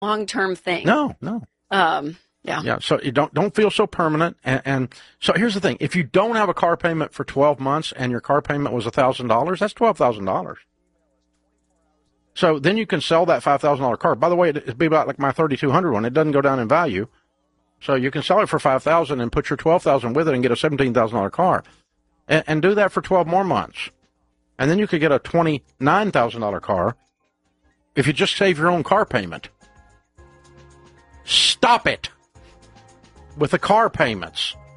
long-term thing. No. Yeah. Yeah. So you don't feel so permanent. And so here's the thing: if you don't have a car payment for 12 months and your car payment was $1,000, that's $12,000. So then you can sell that $5,000 car. By the way, it'd be about like my 3,200 one. It doesn't go down in value. So you can sell it for $5,000 and put your $12,000 with it and get a $17,000 car, and do that for 12 more months, and then you could get a $29,000 car if you just save your own car payment. Stop it with the car payments.